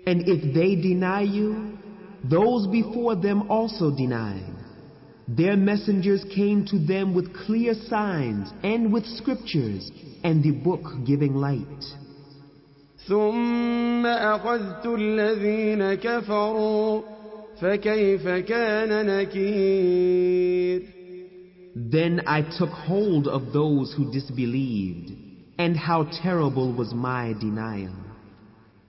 And if they deny you, those before them also denied. Their messengers came to them with clear signs and with scriptures and the book giving light. ثم أخذت الذين كفروا فكيف كان نكير. Then I took hold of those who disbelieved, and how terrible was my denial.